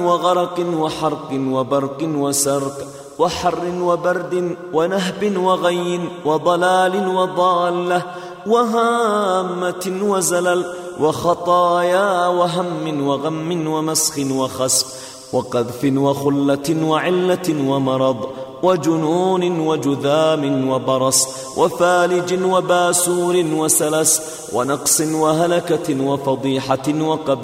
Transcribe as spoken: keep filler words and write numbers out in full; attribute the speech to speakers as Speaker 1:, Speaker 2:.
Speaker 1: وغرق وحرق وبرق وسرق وحر وبرد ونهب وغي وضلال وضالة وهامة وزلل وخطايا وهم وغم ومسخ وخسف وقذف وخلة وعلة ومرض وجنون وجذام وبرص وفالج وباسور وسلس ونقص وهلكة وفضيحة وقبيح